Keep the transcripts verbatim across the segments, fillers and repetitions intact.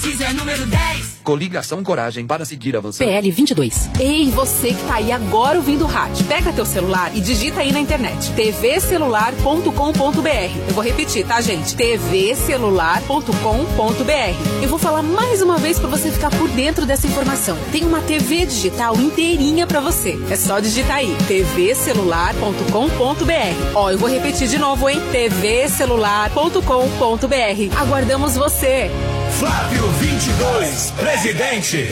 X é número dez. Coligação Coragem para seguir avançando. P L vinte e dois. Ei, você que tá aí agora ouvindo o rádio. Pega teu celular e digita aí na internet. t v celular ponto com ponto b r. Eu vou repetir, tá, gente? t v celular ponto com ponto b r. Eu vou falar mais uma vez para você ficar por dentro dessa informação. Tem uma T V digital inteirinha para você. É só digitar aí. t v celular ponto com ponto b r. Ó, eu vou repetir de novo, hein? t v celular ponto com ponto b r. Aguardamos você. Flávio vinte e dois, presidente.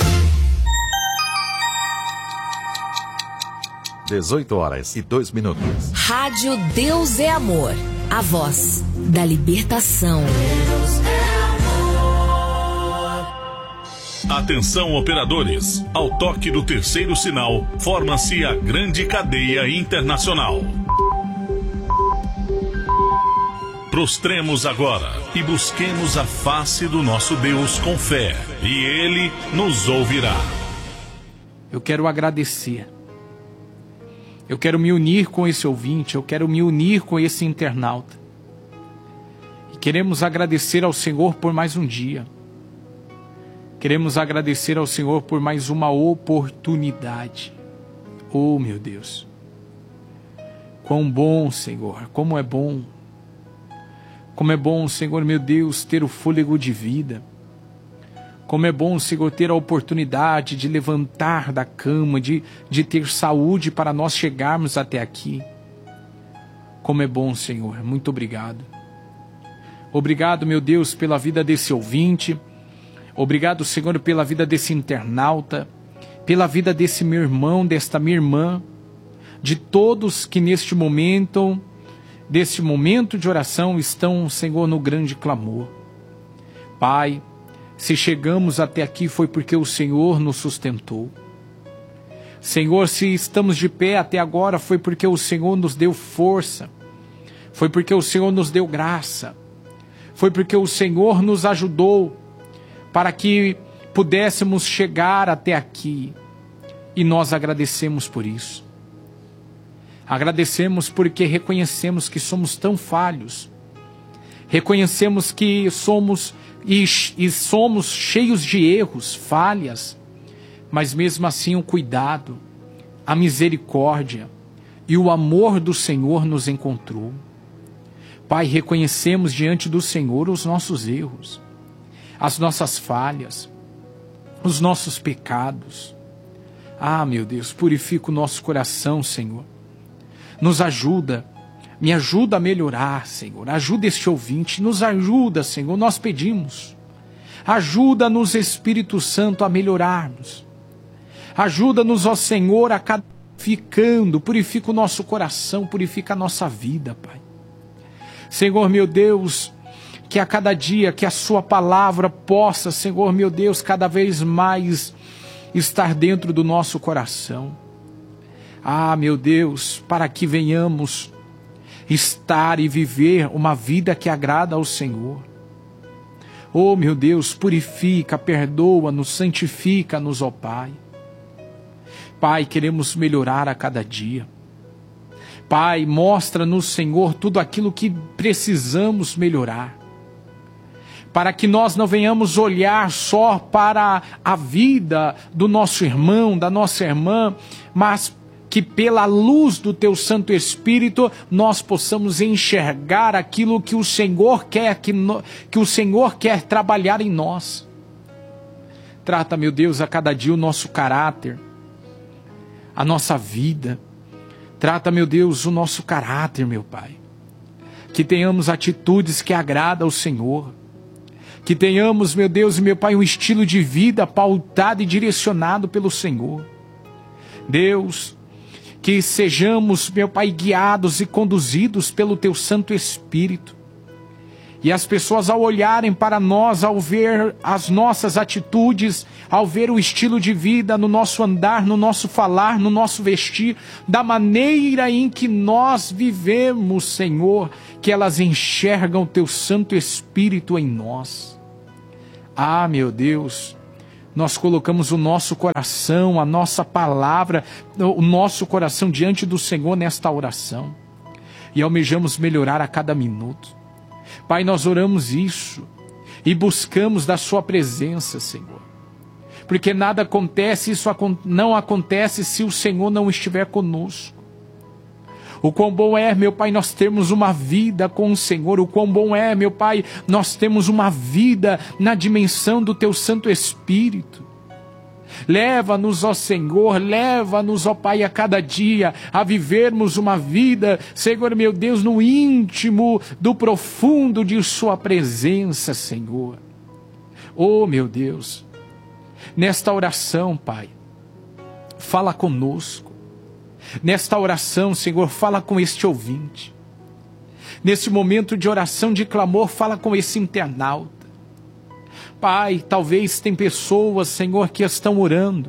dezoito horas e dois minutos. Rádio Deus é Amor. A voz da libertação. Atenção, operadores. Ao toque do terceiro sinal, forma-se a grande cadeia internacional. Prostremos agora e busquemos a face do nosso Deus com fé, e Ele nos ouvirá. Eu quero agradecer. Eu quero me unir com esse ouvinte, eu quero me unir com esse internauta. E queremos agradecer ao Senhor por mais um dia. Queremos agradecer ao Senhor por mais uma oportunidade. Oh, meu Deus. Quão bom, Senhor, como é bom. Como é bom, Senhor, meu Deus, ter o fôlego de vida. Como é bom, Senhor, ter a oportunidade de levantar da cama, de, de ter saúde para nós chegarmos até aqui. Como é bom, Senhor, muito obrigado. Obrigado, meu Deus, pela vida desse ouvinte. Obrigado, Senhor, pela vida desse internauta, pela vida desse meu irmão, desta minha irmã, de todos que neste momento... deste momento de oração estão, Senhor, no grande clamor. Pai, se chegamos até aqui foi porque o Senhor nos sustentou. Senhor, se estamos de pé até agora foi porque o Senhor nos deu força. Foi porque o Senhor nos deu graça. Foi porque o Senhor nos ajudou para que pudéssemos chegar até aqui. E nós agradecemos por isso. Agradecemos porque reconhecemos que somos tão falhos. Reconhecemos que somos e, e somos cheios de erros, falhas. Mas mesmo assim o cuidado, a misericórdia e o amor do Senhor nos encontrou. Pai, reconhecemos diante do Senhor os nossos erros, as nossas falhas, os nossos pecados. Ah, meu Deus, purifica o nosso coração, Senhor. Nos ajuda, me ajuda a melhorar, Senhor. Ajuda este ouvinte, nos ajuda, Senhor. Nós pedimos. Ajuda-nos, Espírito Santo, a melhorarmos. Ajuda-nos, ó Senhor, a cada ficando. Purifica o nosso coração, purifica a nossa vida, Pai. Senhor, meu Deus, que a cada dia, que a sua palavra possa, Senhor, meu Deus, cada vez mais estar dentro do nosso coração. Ah, meu Deus, para que venhamos estar e viver uma vida que agrada ao Senhor. Oh, meu Deus, purifica, perdoa-nos, santifica-nos, ó Pai. Pai, queremos melhorar a cada dia. Pai, mostra-nos, Senhor, tudo aquilo que precisamos melhorar. Para que nós não venhamos olhar só para a vida do nosso irmão, da nossa irmã, mas que pela luz do Teu Santo Espírito nós possamos enxergar aquilo que o Senhor quer, que, no, que o Senhor quer trabalhar em nós. Trata, meu Deus, a cada dia o nosso caráter, a nossa vida. Trata, meu Deus, o nosso caráter, meu Pai. Que tenhamos atitudes que agradam ao Senhor. Que tenhamos, meu Deus e meu Pai, um estilo de vida pautado e direcionado pelo Senhor. Deus, que sejamos, meu Pai, guiados e conduzidos pelo Teu Santo Espírito. E as pessoas, ao olharem para nós, ao ver as nossas atitudes, ao ver o estilo de vida no nosso andar, no nosso falar, no nosso vestir, da maneira em que nós vivemos, Senhor, que elas enxergam o Teu Santo Espírito em nós. Ah, meu Deus, nós colocamos o nosso coração, a nossa palavra, o nosso coração diante do Senhor nesta oração. E almejamos melhorar a cada minuto. Pai, nós oramos isso. e buscamos da sua presença, Senhor. Porque nada acontece, isso não acontece se o Senhor não estiver conosco. O quão bom é, meu Pai, nós termos uma vida com o Senhor. O quão bom é, meu Pai, nós temos uma vida na dimensão do Teu Santo Espírito. Leva-nos, ó Senhor, leva-nos, ó Pai, a cada dia a vivermos uma vida, Senhor meu Deus, no íntimo do profundo de Sua presença, Senhor. Oh, meu Deus, nesta oração, Pai, fala conosco. Nesta oração, Senhor, fala com este ouvinte. Nesse momento de oração, de clamor, fala com esse internauta. Pai, talvez tem pessoas, Senhor, que estão orando.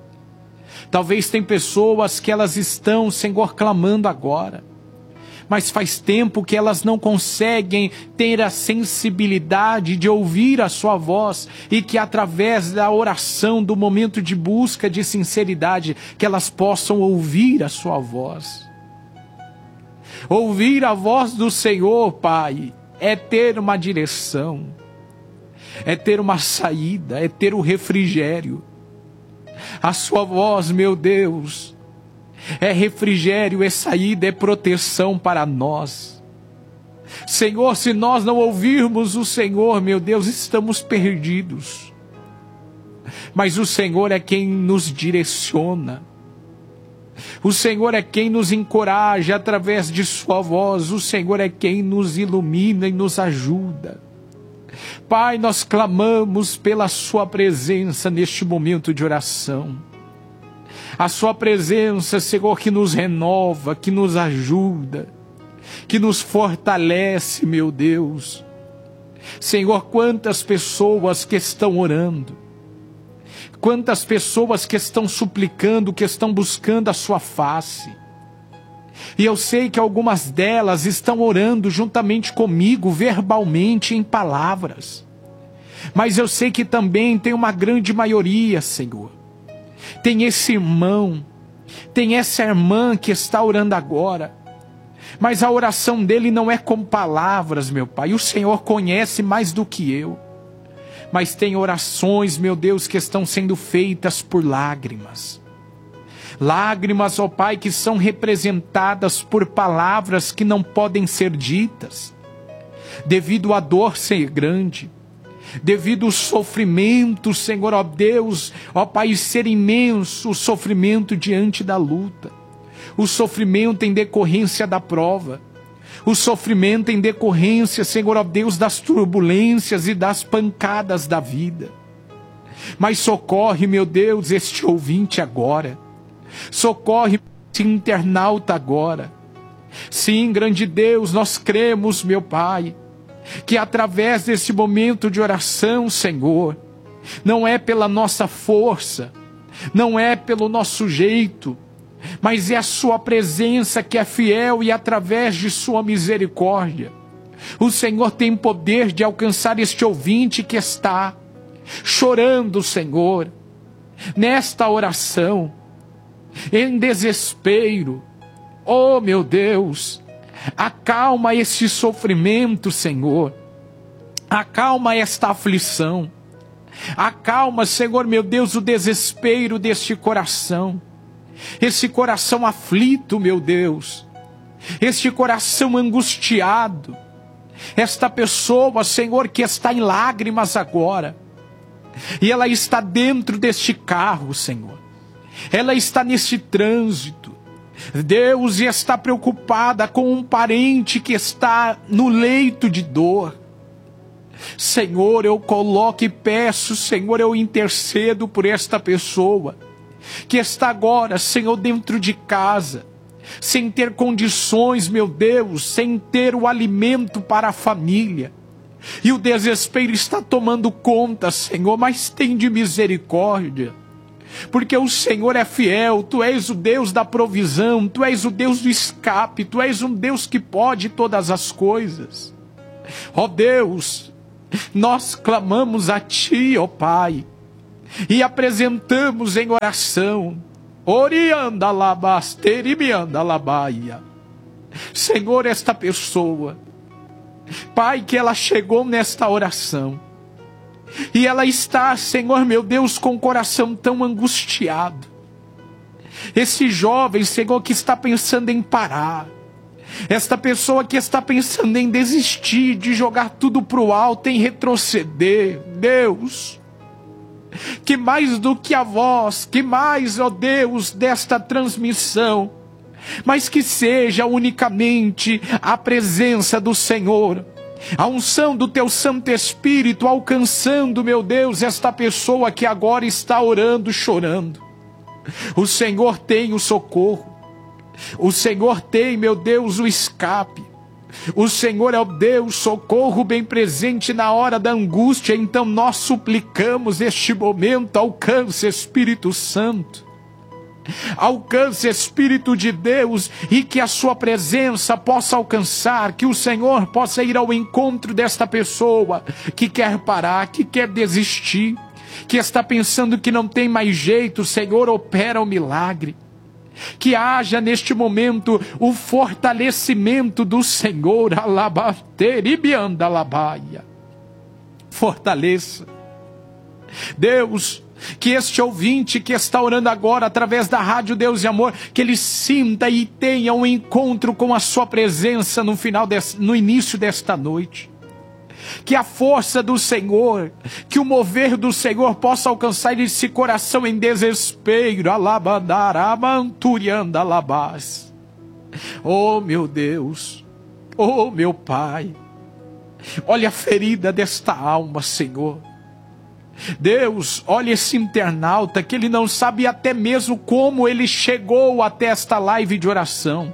Talvez tem pessoas que elas estão, Senhor, clamando agora. Mas faz tempo que elas não conseguem ter a sensibilidade de ouvir a sua voz e que através da oração, do momento de busca de sinceridade, que elas possam ouvir a sua voz. Ouvir a voz do Senhor, Pai, é ter uma direção, é ter uma saída, é ter o refrigério. A sua voz, meu Deus, é refrigério, é saída, é proteção para nós. Senhor, se nós não ouvirmos o Senhor, meu Deus, estamos perdidos. Mas o Senhor é quem nos direciona. O Senhor é quem nos encoraja através de sua voz. O Senhor é quem nos ilumina e nos ajuda. Pai, nós clamamos pela sua presença neste momento de oração. A sua presença, Senhor, que nos renova, que nos ajuda, que nos fortalece, meu Deus. Senhor, quantas pessoas que estão orando, quantas pessoas que estão suplicando, que estão buscando a sua face. E eu sei que algumas delas estão orando juntamente comigo, verbalmente, em palavras. Mas eu sei que também tem uma grande maioria, Senhor. Tem esse irmão, tem essa irmã que está orando agora, mas a oração dele não é com palavras, meu Pai. O Senhor conhece mais do que eu, mas tem orações, meu Deus, que estão sendo feitas por lágrimas. Lágrimas, ó Pai, que são representadas por palavras que não podem ser ditas, devido à dor ser grande, devido ao sofrimento, Senhor, ó Deus, ó Pai, ser imenso, o sofrimento diante da luta, o sofrimento em decorrência da prova, o sofrimento em decorrência, Senhor, ó Deus, das turbulências e das pancadas da vida. Mas socorre, meu Deus, este ouvinte agora, socorre este internauta agora. Sim, grande Deus, nós cremos, meu Pai, que através desse momento de oração, Senhor, não é pela nossa força, não é pelo nosso jeito, mas é a sua presença que é fiel e através de sua misericórdia, o Senhor tem poder de alcançar este ouvinte que está chorando, Senhor, nesta oração, em desespero. Oh, meu Deus, acalma esse sofrimento, Senhor. Acalma esta aflição. Acalma, Senhor, meu Deus, o desespero deste coração. Esse coração aflito, meu Deus. Este coração angustiado. Esta pessoa, Senhor, que está em lágrimas agora. E ela está dentro deste carro, Senhor. Ela está neste trânsito. Deus, e está preocupada com um parente que está no leito de dor. Senhor, eu coloco e peço, Senhor, eu intercedo por esta pessoa que está agora, Senhor, dentro de casa, sem ter condições, meu Deus, sem ter o alimento para a família. E o desespero está tomando conta, Senhor, mas tem de misericórdia. Porque o Senhor é fiel, Tu és o Deus da provisão, Tu és o Deus do escape, Tu és um Deus que pode todas as coisas. Ó Deus, nós clamamos a Ti, ó Pai, e apresentamos em oração. Orianda labasteri mianda labaia. Senhor, esta pessoa, Pai, que ela chegou nesta oração, E ela está, Senhor meu Deus, com o coração tão angustiado. Esse jovem, Senhor, que está pensando em parar. Esta pessoa que está pensando em desistir, de jogar tudo para o alto, em retroceder. Deus, que mais do que a voz, que mais, ó Deus, desta transmissão, mas que seja unicamente a presença do Senhor, a unção do Teu Santo Espírito alcançando, meu Deus, esta pessoa que agora está orando, chorando. O Senhor tem o socorro, o Senhor tem, meu Deus, o escape. O Senhor é o Deus socorro bem presente na hora da angústia. Então nós suplicamos este momento, alcance Espírito Santo, alcance Espírito de Deus, e que a sua presença possa alcançar, que o Senhor possa ir ao encontro desta pessoa que quer parar, que quer desistir, que está pensando que não tem mais jeito. Senhor, opera o milagre. Que haja neste momento o fortalecimento do Senhor. Fortaleça, Deus, que este ouvinte que está orando agora através da Rádio Deus e Amor, que ele sinta e tenha um encontro com a sua presença no final desse, no início desta noite. Que a força do Senhor, que o mover do Senhor possa alcançar esse coração em desespero. Oh meu Deus, oh meu Pai, olha a ferida desta alma, Senhor. Deus, olha esse internauta que ele não sabe até mesmo como ele chegou até esta live de oração.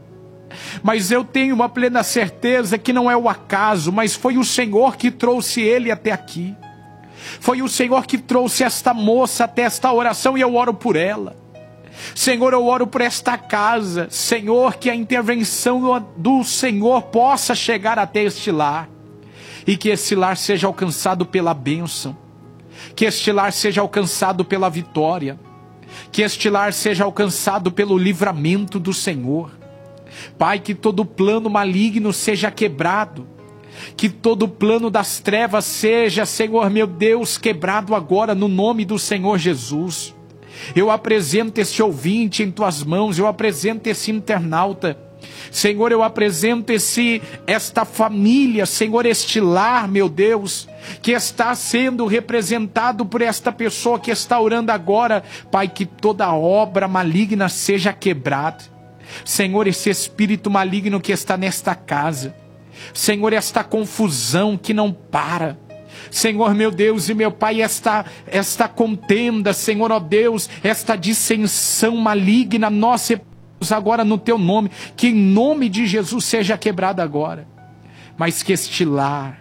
Mas eu tenho uma plena certeza que não é o acaso, mas foi o Senhor que trouxe ele até aqui. Foi o Senhor que trouxe esta moça até esta oração, e eu oro por ela. Senhor, eu oro por esta casa. Senhor, que a intervenção do Senhor possa chegar até este lar, e que este lar seja alcançado pela bênção, que este lar seja alcançado pela vitória, que este lar seja alcançado pelo livramento do Senhor. Pai, que todo plano maligno seja quebrado, que todo plano das trevas seja, Senhor meu Deus, quebrado agora no nome do Senhor Jesus. Eu apresento este ouvinte em Tuas mãos, eu apresento esse internauta, Senhor, eu apresento esse, esta família, Senhor, este lar, meu Deus, que está sendo representado por esta pessoa que está orando agora. Pai, que toda obra maligna seja quebrada. Senhor, esse espírito maligno que está nesta casa, Senhor, esta confusão que não para, Senhor meu Deus e meu Pai, esta, esta contenda, Senhor, ó Deus, esta dissensão maligna, nós repreendemos agora no Teu nome, que em nome de Jesus seja quebrada agora, mas que este lar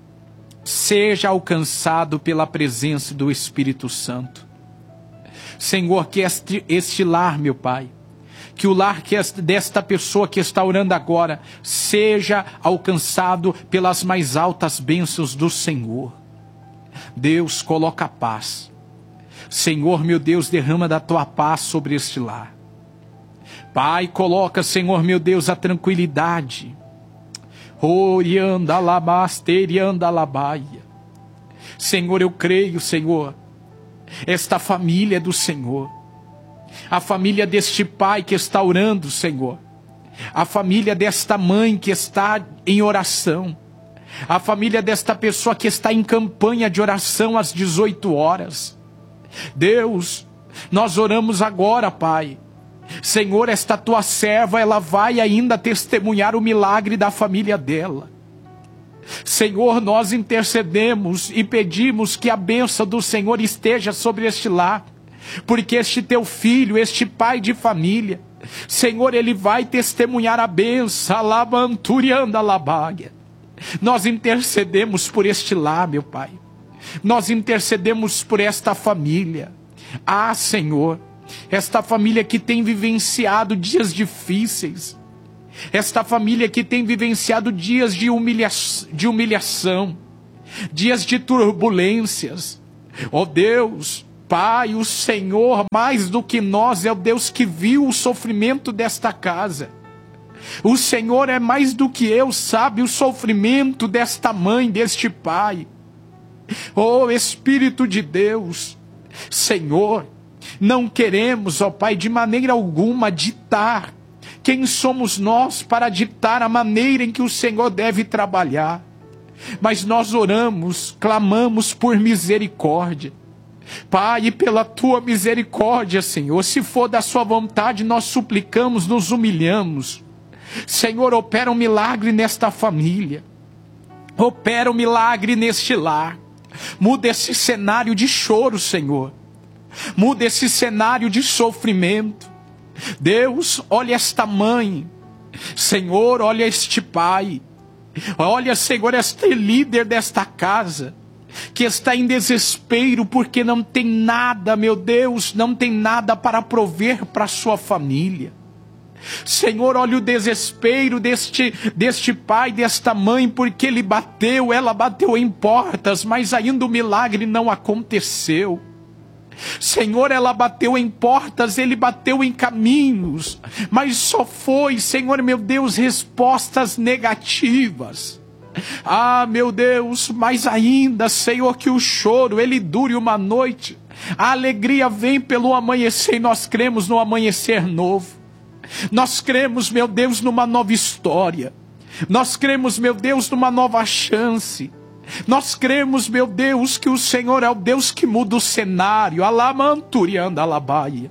seja alcançado pela presença do Espírito Santo. Senhor, que este, este lar, meu Pai, que o lar que esta, desta pessoa que está orando agora seja alcançado pelas mais altas bênçãos do Senhor. Deus, coloca a paz. Senhor, meu Deus, derrama da Tua paz sobre este lar. Pai, coloca, Senhor, meu Deus, a tranquilidade. Orianda labasterianda labaia. Senhor, eu creio, Senhor, esta família é do Senhor. A família deste pai que está orando, Senhor. A família desta mãe que está em oração. A família desta pessoa que está em campanha de oração às dezoito horas. Deus, nós oramos agora, Pai. Senhor, esta Tua serva, ela vai ainda testemunhar o milagre da família dela. Senhor, nós intercedemos e pedimos que a bênção do Senhor esteja sobre este lar. Porque este Teu filho, este pai de família, Senhor, ele vai testemunhar a bênção. Nós intercedemos por este lar, meu Pai. Nós intercedemos por esta família. Ah, Senhor, esta família que tem vivenciado dias difíceis. Esta família que tem vivenciado dias de, humilha de humilhação. Dias de turbulências. Ó Deus, Pai, o Senhor, mais do que nós, é o Deus que viu o sofrimento desta casa. O Senhor é mais do que eu, sabe o sofrimento desta mãe, deste pai. Oh, Espírito de Deus, Senhor, não queremos, ó Pai, de maneira alguma ditar quem somos nós para ditar a maneira em que o Senhor deve trabalhar. Mas nós oramos, clamamos por misericórdia. Pai, e pela tua misericórdia, Senhor, se for da sua vontade, nós suplicamos, nos humilhamos. Senhor, opera um milagre nesta família. Opera um milagre neste lar. Muda esse cenário de choro, Senhor. Muda esse cenário de sofrimento. Deus, olha esta mãe. Senhor, olha este pai. Olha, Senhor, este líder desta casa, que está em desespero porque não tem nada, meu Deus, não tem nada para prover para a sua família. Senhor, olha o desespero deste, deste pai, desta mãe, porque ele bateu, ela bateu em portas, mas ainda o milagre não aconteceu. Senhor, ela bateu em portas, ele bateu em caminhos, mas só foi, Senhor, meu Deus, respostas negativas. Ah, meu Deus, mas ainda, Senhor, que o choro, ele dure uma noite. A alegria vem pelo amanhecer e nós cremos no amanhecer novo. Nós cremos, meu Deus, numa nova história. Nós cremos, meu Deus, numa nova chance. Nós cremos, meu Deus, que o Senhor é o Deus que muda o cenário. Alamanturianda alabaia.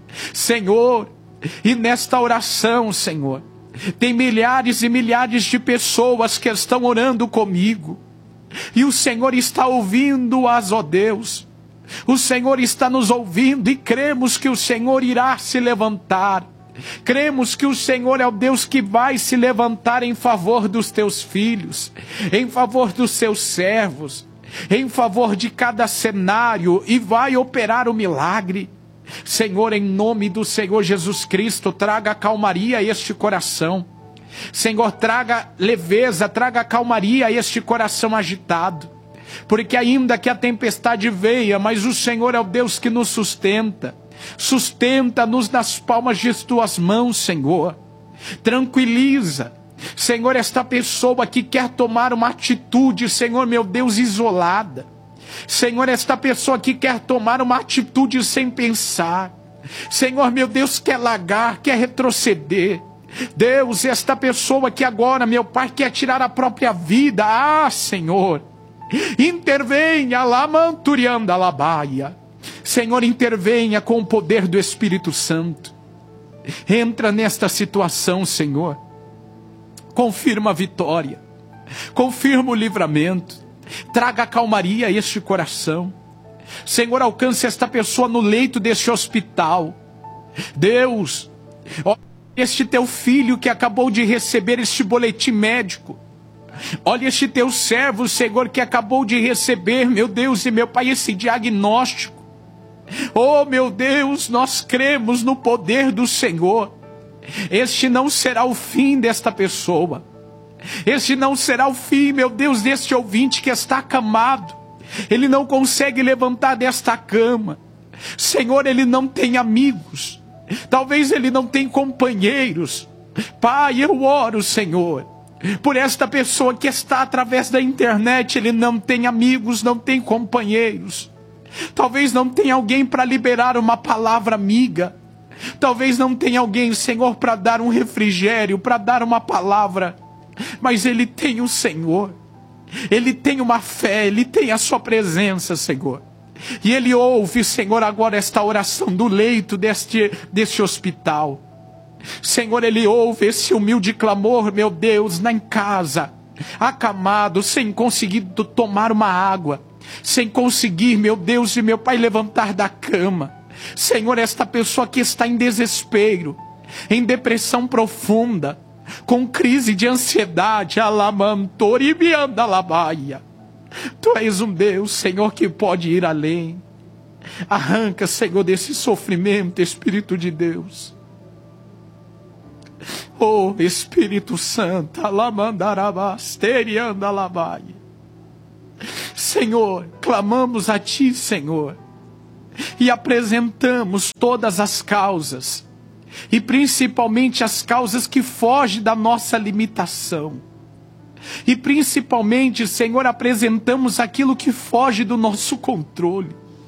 Senhor, e nesta oração, Senhor, tem milhares e milhares de pessoas que estão orando comigo. E o Senhor está ouvindo-as, ó Deus. O Senhor está nos ouvindo e cremos que o Senhor irá se levantar. Cremos que o Senhor é o Deus que vai se levantar em favor dos teus filhos, em favor dos seus servos, em favor de cada cenário e vai operar o milagre. Senhor, em nome do Senhor Jesus Cristo, traga calmaria a este coração. Senhor, traga leveza, traga calmaria a este coração agitado. Porque ainda que a tempestade venha, mas o Senhor é o Deus que nos sustenta. Sustenta-nos nas palmas de tuas mãos, Senhor. Tranquiliza, Senhor, esta pessoa que quer tomar uma atitude, Senhor, meu Deus, isolada. Senhor, esta pessoa que quer tomar uma atitude sem pensar. Senhor, meu Deus, quer largar, quer retroceder. Deus, esta pessoa que agora, meu Pai, quer tirar a própria vida. Ah, Senhor, intervenha, lamanturianda labaia. Senhor, intervenha com o poder do Espírito Santo. Entra nesta situação, Senhor. Confirma a vitória. Confirma o livramento. Traga calmaria a este coração. Senhor, alcance esta pessoa no leito deste hospital. Deus, olha este teu filho que acabou de receber este boletim médico. Olha este teu servo, Senhor, que acabou de receber, meu Deus e meu Pai, esse diagnóstico. Oh, meu Deus, nós cremos no poder do Senhor. Este não será o fim desta pessoa. Este não será o fim, meu Deus, deste ouvinte que está acamado. Ele não consegue levantar desta cama. Senhor, ele não tem amigos. Talvez ele não tenha companheiros. Pai, eu oro, Senhor, por esta pessoa que está através da internet. Ele não tem amigos, não tem companheiros. Talvez não tenha alguém para liberar uma palavra amiga. Talvez não tenha alguém, Senhor, para dar um refrigério, para dar uma palavra. Mas ele tem o Senhor. Ele tem uma fé, ele tem a sua presença, Senhor. E ele ouve, Senhor, agora esta oração do leito deste, deste hospital. Senhor, ele ouve esse humilde clamor, meu Deus, na em casa, acamado, sem conseguir tomar uma água. Sem conseguir, meu Deus e meu Pai, levantar da cama. Senhor, esta pessoa que está em desespero, em depressão profunda, com crise de ansiedade, alamantoribiandalabaia. Tu és um Deus, Senhor, que pode ir além. Arranca, Senhor, desse sofrimento, Espírito de Deus. Oh, Espírito Santo, alamandarabasteriandalabaia. Senhor, clamamos a Ti, Senhor, e apresentamos todas as causas, e principalmente as causas que fogem da nossa limitação. E principalmente, Senhor, apresentamos aquilo que foge do nosso controle.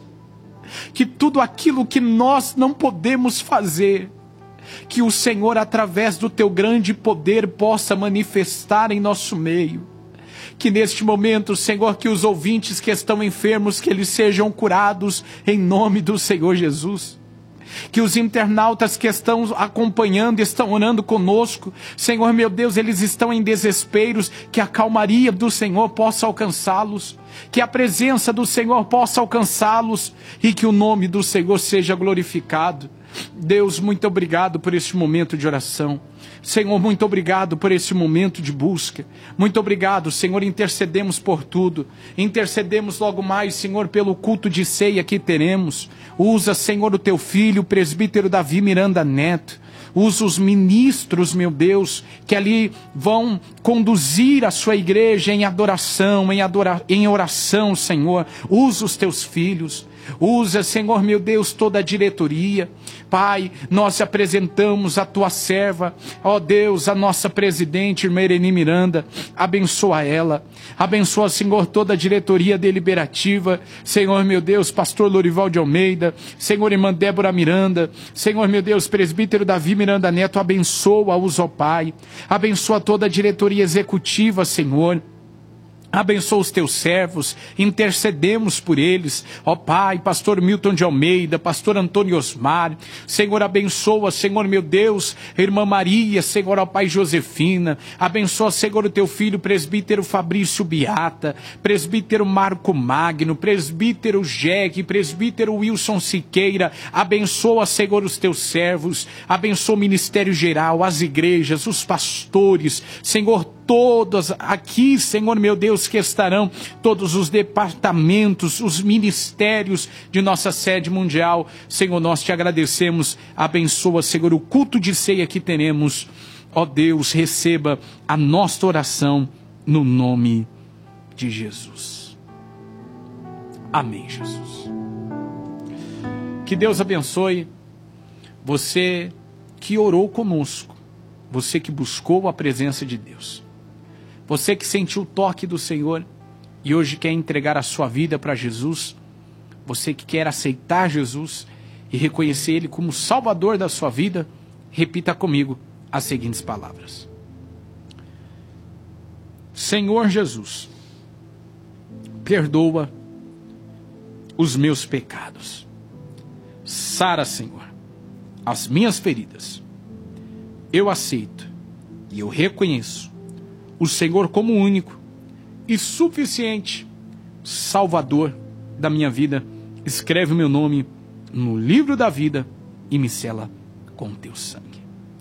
Que tudo aquilo que nós não podemos fazer, que o Senhor, através do teu grande poder, possa manifestar em nosso meio. Que neste momento, Senhor, que os ouvintes que estão enfermos, que eles sejam curados em nome do Senhor Jesus. Que os internautas que estão acompanhando, estão orando conosco, Senhor meu Deus, eles estão em desesperos, que a calmaria do Senhor possa alcançá-los, que a presença do Senhor possa alcançá-los e que o nome do Senhor seja glorificado. Deus, muito obrigado por este momento de oração. Senhor, muito obrigado por esse momento de busca. Muito obrigado, Senhor, intercedemos por tudo. Intercedemos logo mais, Senhor, pelo culto de ceia que teremos. Usa, Senhor, o teu filho, o presbítero Davi Miranda Neto. Usa os ministros, meu Deus, que ali vão conduzir a sua igreja em adoração, em, adora... em oração, Senhor. Usa os teus filhos. Usa, Senhor meu Deus, toda a diretoria. Pai, nós apresentamos a tua serva, ó Deus, a nossa presidente, irmã Irene Miranda. Abençoa ela. Abençoa, Senhor, toda a diretoria deliberativa. Senhor meu Deus, pastor Lorival de Almeida. Senhor, irmã Débora Miranda. Senhor meu Deus, presbítero Davi Miranda Neto. Abençoa-os, ó Pai. Abençoa toda a diretoria executiva, Senhor. Abençoa os teus servos, intercedemos por eles, ó Pai, pastor Milton de Almeida, pastor Antônio Osmar, Senhor, abençoa, Senhor meu Deus, irmã Maria, Senhor, ó Pai Josefina, abençoa, Senhor, o teu filho, presbítero Fabrício Beata, presbítero Marco Magno, presbítero Jegue, presbítero Wilson Siqueira, abençoa, Senhor, os teus servos, abençoa o ministério geral, as igrejas, os pastores, Senhor, todos aqui, Senhor meu Deus, que estarão, todos os departamentos, os ministérios de nossa sede mundial. Senhor, nós te agradecemos. Abençoa, Senhor, o culto de ceia que teremos. Ó Deus, receba a nossa oração no nome de Jesus. Amém, Jesus. Que Deus abençoe você que orou conosco, você que buscou a presença de Deus. Você que sentiu o toque do Senhor e hoje quer entregar a sua vida para Jesus. Você que quer aceitar Jesus e reconhecer Ele como Salvador da sua vida. Repita comigo as seguintes palavras. Senhor Jesus, perdoa os meus pecados. Sara, Senhor, as minhas feridas. Eu aceito e eu reconheço o Senhor como único e suficiente Salvador da minha vida. Escreve o meu nome no livro da vida e me sela com o teu sangue.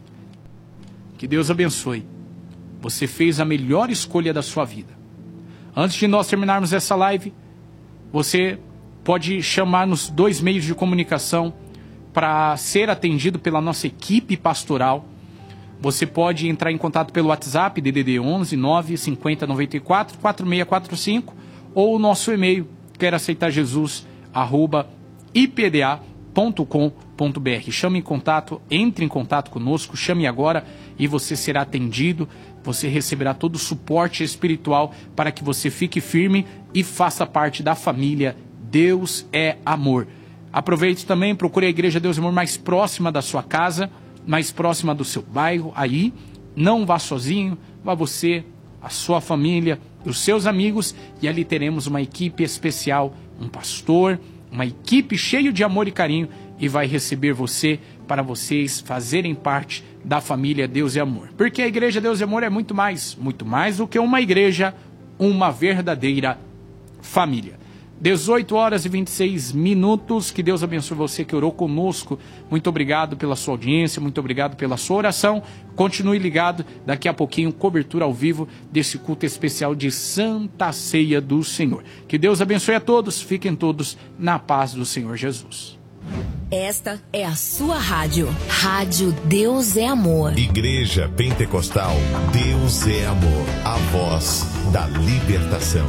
Que Deus abençoe. Você fez a melhor escolha da sua vida. Antes de nós terminarmos essa live, você pode chamar nos dois meios de comunicação para ser atendido pela nossa equipe pastoral. Você pode entrar em contato pelo WhatsApp, D D D onze nove cinquenta noventa e quatro quatro seis quatro cinco, ou o nosso e-mail, quer aceitar Jesus, arroba i p d a ponto com ponto b r. Chame em contato, entre em contato conosco, chame agora e você será atendido. Você receberá todo o suporte espiritual para que você fique firme e faça parte da família Deus é Amor. Aproveite também, procure a Igreja Deus é Amor mais próxima da sua casa, mais próxima do seu bairro, aí, não vá sozinho, vá você, a sua família, os seus amigos, e ali teremos uma equipe especial, um pastor, uma equipe cheia de amor e carinho, e vai receber você, para vocês fazerem parte da família Deus é Amor. Porque a Igreja Deus é Amor é muito mais, muito mais do que uma igreja, uma verdadeira família. dezoito horas e vinte e seis minutos, que Deus abençoe você que orou conosco. Muito obrigado pela sua audiência, muito obrigado pela sua oração. Continue ligado, daqui a pouquinho, cobertura ao vivo desse culto especial de Santa Ceia do Senhor. Que Deus abençoe a todos, fiquem todos na paz do Senhor Jesus. Esta é a sua rádio, Rádio Deus é Amor. Igreja Pentecostal Deus é Amor, a voz da libertação.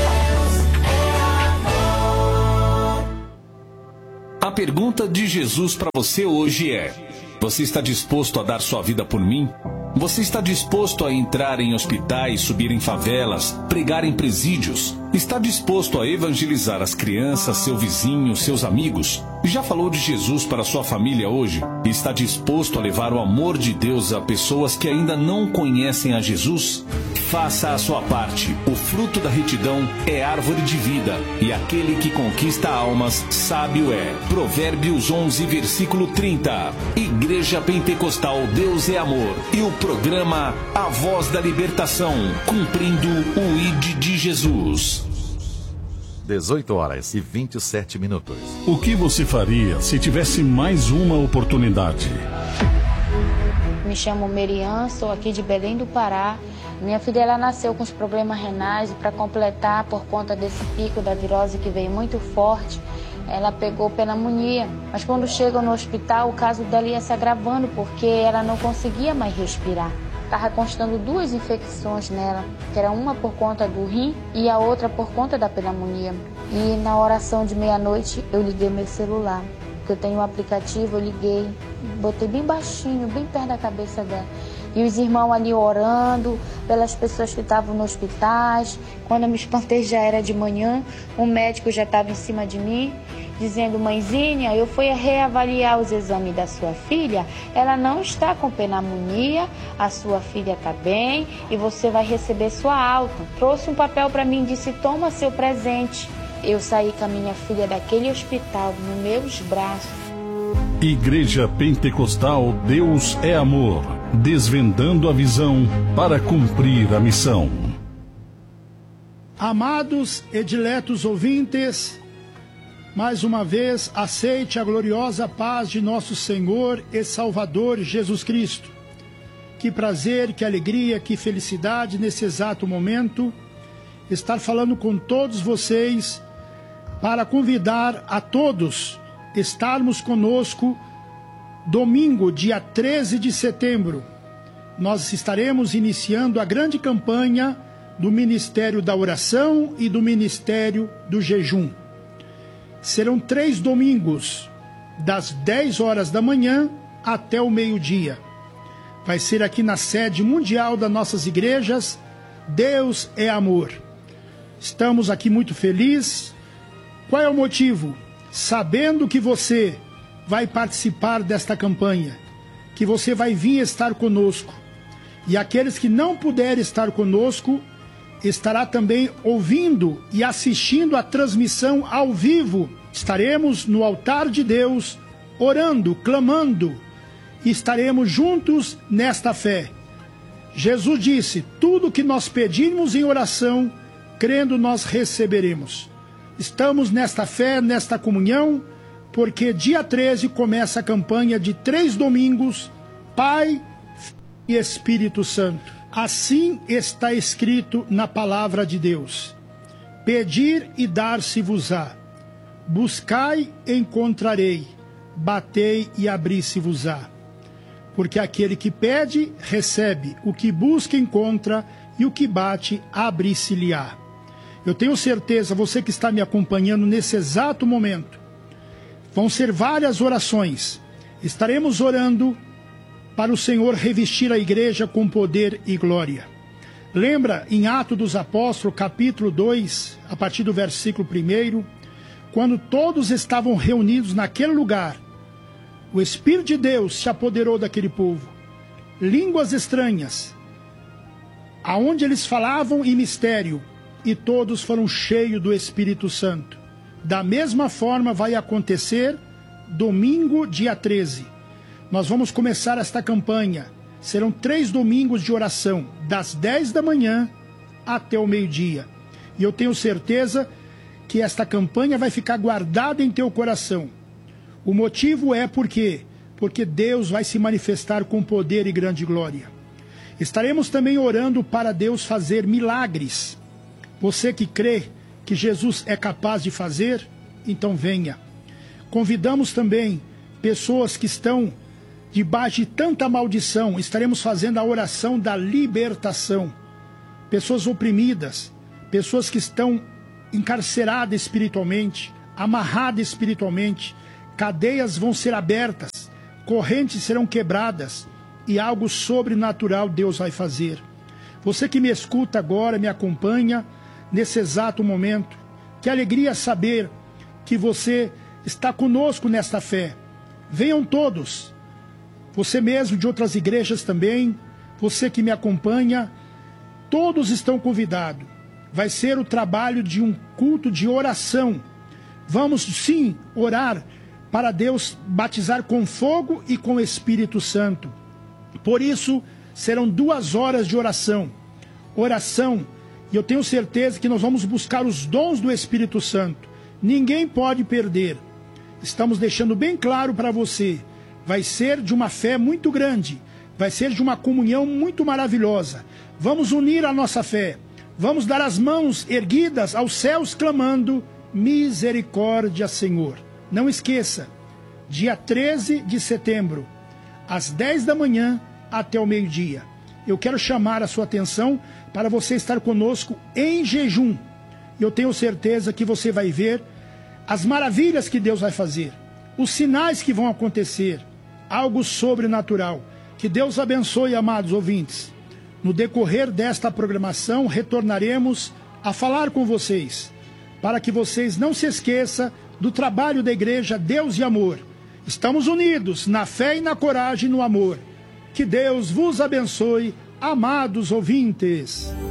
A pergunta de Jesus para você hoje é: você está disposto a dar sua vida por mim? Você está disposto a entrar em hospitais, subir em favelas, pregar em presídios? Está disposto a evangelizar as crianças, seu vizinho, seus amigos? Já falou de Jesus para sua família hoje? Está disposto a levar o amor de Deus a pessoas que ainda não conhecem a Jesus? Faça a sua parte. O fruto da retidão é árvore de vida, e aquele que conquista almas, sábio é. Provérbios onze, versículo trinta. Igreja Pentecostal Deus é Amor e o programa A Voz da Libertação, cumprindo o I D de Jesus. dezoito horas e vinte e sete minutos. O que você faria se tivesse mais uma oportunidade? Me chamo Merian, sou aqui de Belém do Pará. Minha filha ela nasceu com os problemas renais e para completar, por conta desse pico da virose que veio muito forte, ela pegou pneumonia. Mas quando chega no hospital, o caso dela ia se agravando porque ela não conseguia mais respirar. Estava constando duas infecções nela, que era uma por conta do rim e a outra por conta da pneumonia. E na oração de meia-noite eu liguei meu celular, porque eu tenho um aplicativo, eu liguei, botei bem baixinho, bem perto da cabeça dela. E os irmãos ali orando pelas pessoas que estavam nos hospitais. Quando eu me espantei já era de manhã, um médico já estava em cima de mim, dizendo: mãezinha, eu fui reavaliar os exames da sua filha, ela não está com pneumonia, a sua filha está bem e você vai receber sua alta. Trouxe um papel para mim e disse: toma seu presente. Eu saí com a minha filha daquele hospital, nos meus braços. Igreja Pentecostal Deus é Amor, desvendando a visão para cumprir a missão. Amados e diletos ouvintes, mais uma vez aceite a gloriosa paz de nosso Senhor e Salvador Jesus Cristo. Que prazer, que alegria, que felicidade nesse exato momento estar falando com todos vocês para convidar a todos estarmos conosco domingo, dia treze de setembro. Nós estaremos iniciando a grande campanha do Ministério da Oração e do Ministério do Jejum. Serão três domingos, das dez horas da manhã até o meio-dia. Vai ser aqui na sede mundial das nossas igrejas, Deus é Amor. Estamos aqui muito felizes. Qual é o motivo? Sabendo que você vai participar desta campanha, que você vai vir estar conosco. E aqueles que não puderem estar conosco, estará também ouvindo e assistindo a transmissão ao vivo. Estaremos no altar de Deus, orando, clamando, e estaremos juntos nesta fé. Jesus disse: tudo que nós pedirmos em oração, crendo nós receberemos. Estamos nesta fé, nesta comunhão, porque dia treze começa a campanha de três domingos, Pai, Filho e Espírito Santo. Assim está escrito na palavra de Deus: pedir e dar-se-vos-á, buscai e encontrarei, batei e abri-se-vos-á. Porque aquele que pede, recebe, o que busca, encontra, e o que bate, abre-se-lhe-á. Eu tenho certeza, você que está me acompanhando nesse exato momento, vão ser várias orações. Estaremos orando para o Senhor revestir a igreja com poder e glória. Lembra em Atos dos Apóstolos, capítulo dois, a partir do versículo primeiro, quando todos estavam reunidos naquele lugar, o Espírito de Deus se apoderou daquele povo. Línguas estranhas, aonde eles falavam em mistério, e todos foram cheios do Espírito Santo. Da mesma forma vai acontecer domingo, dia treze. Nós vamos começar esta campanha. Serão três domingos de oração, das dez da manhã até o meio-dia. E eu tenho certeza que esta campanha vai ficar guardada em teu coração. O motivo é porque, porque Deus vai se manifestar com poder e grande glória. Estaremos também orando para Deus fazer milagres. Você que crê que Jesus é capaz de fazer, então venha. Convidamos também pessoas que estão debaixo de tanta maldição. Estaremos fazendo a oração da libertação. Pessoas oprimidas, pessoas que estão encarceradas espiritualmente, amarradas espiritualmente. Cadeias vão ser abertas, correntes serão quebradas e algo sobrenatural Deus vai fazer. Você que me escuta agora, me acompanha nesse exato momento, que alegria saber que você está conosco nesta fé. Venham todos, você mesmo de outras igrejas também, você que me acompanha, todos estão convidados. Vai ser o trabalho de um culto de oração. Vamos sim orar para Deus batizar com fogo e com o Espírito Santo. Por isso, serão duas horas de oração. Oração, e eu tenho certeza que nós vamos buscar os dons do Espírito Santo. Ninguém pode perder. Estamos deixando bem claro para você. Vai ser de uma fé muito grande. Vai ser de uma comunhão muito maravilhosa. Vamos unir a nossa fé. Vamos dar as mãos erguidas aos céus clamando: misericórdia, Senhor. Não esqueça, dia treze de setembro, às dez da manhã até o meio-dia. Eu quero chamar a sua atenção para você estar conosco em jejum. Eu tenho certeza que você vai ver as maravilhas que Deus vai fazer, os sinais que vão acontecer, algo sobrenatural. Que Deus abençoe, amados ouvintes. No decorrer desta programação, retornaremos a falar com vocês, para que vocês não se esqueçam do trabalho da Igreja Deus e Amor. Estamos unidos na fé e na coragem e no amor. Que Deus vos abençoe, amados ouvintes.